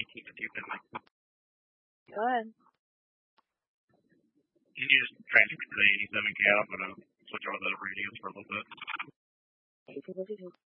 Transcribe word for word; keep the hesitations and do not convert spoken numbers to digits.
Go ahead. Can you just transfer to the eighty-seven cat? I'm going to switch over to the radios for a little bit. eighty-seven fifty-two.